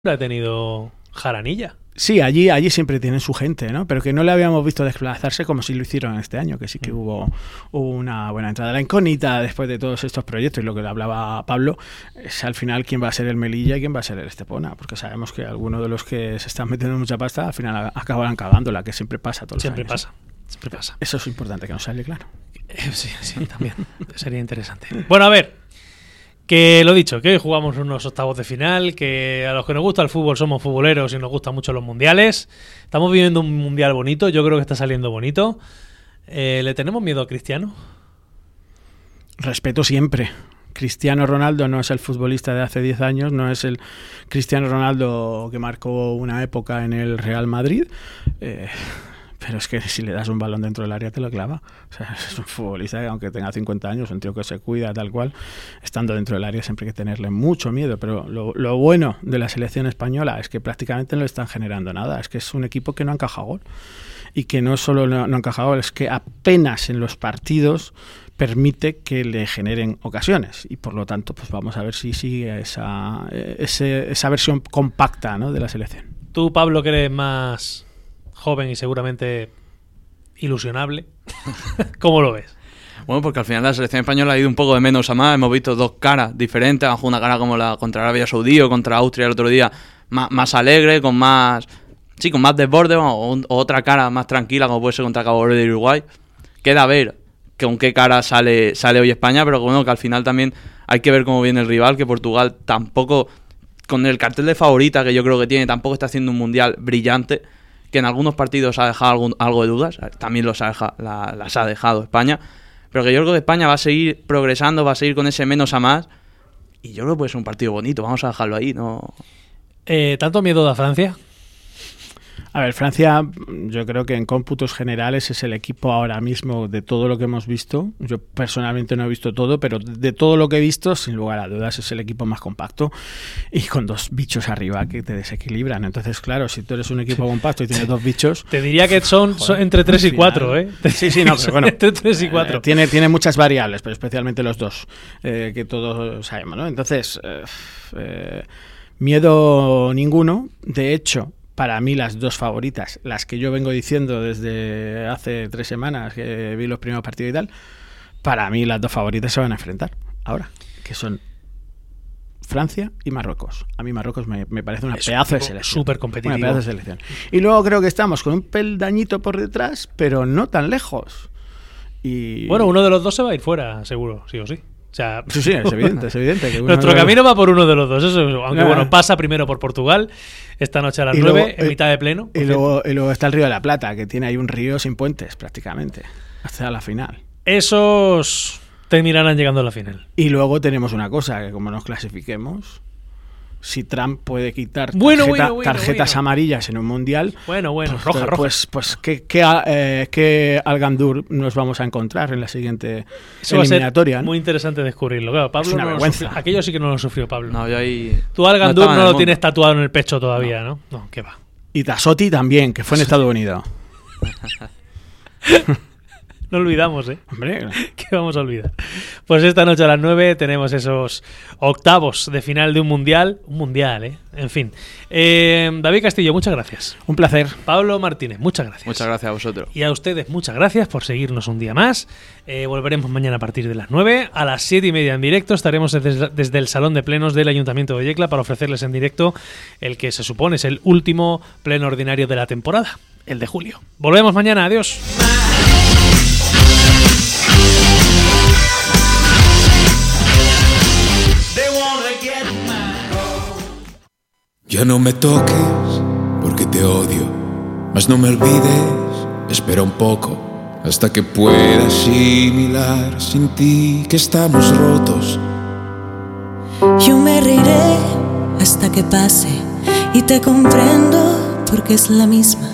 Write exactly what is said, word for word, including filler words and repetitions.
ha tenido Jaranilla. Sí, allí, allí siempre tienen su gente, ¿no? Pero que no le habíamos visto desplazarse como si lo hicieron este año, que sí que hubo, hubo una buena entrada. La incógnita después de todos estos proyectos, y lo que le hablaba Pablo, es al final quién va a ser el Melilla y quién va a ser el Estepona, porque sabemos que algunos de los que se están metiendo mucha pasta al final acabarán cagándola, que siempre pasa todos los Siempre años. pasa, siempre pasa. Eso es importante que nos sale claro. Sí, sí, también. Sería interesante. Bueno, a ver. Que lo dicho, que hoy jugamos unos octavos de final, que a los que nos gusta el fútbol somos futboleros y nos gustan mucho los mundiales. Estamos viviendo un mundial bonito, yo creo que está saliendo bonito. Eh, ¿Le tenemos miedo a Cristiano? Respeto siempre. Cristiano Ronaldo no es el futbolista de hace diez años, no es el Cristiano Ronaldo que marcó una época en el Real Madrid. Eh... Pero es que si le das un balón dentro del área te lo clava. O sea, es un futbolista que aunque tenga cincuenta años, un tío que se cuida tal cual, estando dentro del área siempre hay que tenerle mucho miedo. Pero lo, lo bueno de la selección española es que prácticamente no le están generando nada. Es que es un equipo que no encaja gol. Y que no solo no, no encaja gol, es que apenas en los partidos permite que le generen ocasiones. Y por lo tanto, pues vamos a ver si sigue esa, ese, esa versión compacta, ¿no?, de la selección. Tú, Pablo, que eres más joven y seguramente ilusionable, ¿cómo lo ves? Bueno, porque al final la selección española ha ido un poco de menos a más. Hemos visto dos caras diferentes. Han jugado una cara como la contra Arabia Saudí o contra Austria el otro día, más, más alegre, con más sí, con más desborde, o, o otra cara más tranquila, como puede ser contra Cabo Verde y Uruguay. Queda a ver con qué cara sale, sale hoy España, pero bueno, que al final también hay que ver cómo viene el rival, que Portugal tampoco, con el cartel de favorita que yo creo que tiene, tampoco está haciendo un mundial brillante, que en algunos partidos ha dejado algún, algo de dudas, también los ha dejado, la, las ha dejado España, pero que yo creo que España va a seguir progresando, va a seguir con ese menos a más, y yo creo que puede ser un partido bonito, vamos a dejarlo ahí, ¿no? Eh, ¿Tanto miedo da Francia? A ver, Francia, yo creo que en cómputos generales es el equipo ahora mismo de todo lo que hemos visto. Yo personalmente no he visto todo, pero de todo lo que he visto, sin lugar a dudas, es el equipo más compacto y con dos bichos arriba que te desequilibran. Entonces, claro, si tú eres un equipo compacto y tienes dos bichos... Te diría que son, joder, son entre tres y cuatro, ¿eh? Sí, sí, no, pero bueno. Entre tres y cuatro. Eh, tiene, tiene muchas variables, pero especialmente los dos, eh, que todos sabemos, ¿no? Entonces, eh, eh, miedo ninguno. De hecho, para mí las dos favoritas, las que yo vengo diciendo desde hace tres semanas que vi los primeros partidos y tal, para mí las dos favoritas se van a enfrentar ahora, que son Francia y Marruecos. A mí Marruecos me, me parece una es pedazo de selección. Súper competitivo. Una pedazo de selección. Y luego creo que estamos con un peldañito por detrás, pero no tan lejos. Y... Bueno, uno de los dos se va a ir fuera, seguro, sí o sí. O sea, sí, sí, es evidente, es evidente. Que nuestro camino va por uno de los dos. Eso, aunque, bueno, pasa primero por Portugal, esta noche a las nueve, en mitad de pleno. Y luego, y luego está el Río de la Plata, que tiene ahí un río sin puentes, prácticamente, hasta la final. Esos terminarán llegando a la final. Y luego tenemos una cosa, que como nos clasifiquemos, si Trump puede quitar tarjeta, bueno, bueno, bueno, tarjetas bueno. amarillas en un mundial, bueno, bueno, pues, roja, roja. pues, pues ¿qué, qué, eh, qué Al-Gandur nos vamos a encontrar en la siguiente Eso eliminatoria? Va a ser ¿no? muy interesante descubrirlo. Claro, Pablo es una no vergüenza. Sufrió, aquello sí que no lo sufrió Pablo. No, yo ahí... Tú Al-Gandur no, no lo tienes tatuado en el pecho todavía, ¿no? No, no, ¿qué va? Y Tassotti también, que fue en Estados Unidos. No olvidamos, ¿eh? Hombre, ¿qué vamos a olvidar? Pues esta noche a las nueve tenemos esos octavos de final de un mundial. Un mundial, ¿eh? En fin. Eh, David Castillo, muchas gracias. un placer. Pablo Martínez, muchas gracias. Muchas gracias a vosotros. Y a ustedes, muchas gracias por seguirnos un día más. Eh, volveremos mañana a partir de las nueve. A las siete y media en directo estaremos desde, desde el Salón de Plenos del Ayuntamiento de Yecla para ofrecerles en directo el que se supone es el último pleno ordinario de la temporada, el de julio. Volvemos mañana. Adiós. Ya no me toques, porque te odio, mas no me olvides, espera un poco, hasta que pueda asimilar sin ti que estamos rotos. Yo me reiré hasta que pase, y te comprendo porque es la misma